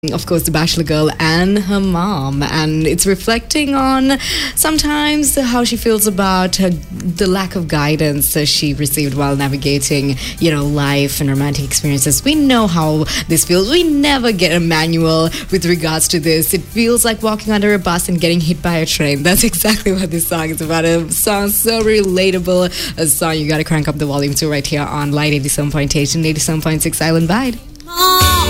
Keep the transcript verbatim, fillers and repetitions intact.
Of course, the bachelor girl and her mom, and it's reflecting on sometimes how she feels about her, the lack of guidance that she received while navigating, you know, life and romantic experiences. We know how this feels. We never get a manual with regards to this. It feels like walking under a bus and getting hit by a train. That's exactly what this song is about. A song so relatable, a song you got to crank up the volume to right here on Light eighty-seven point eight and eighty-seven point six Island Vibe.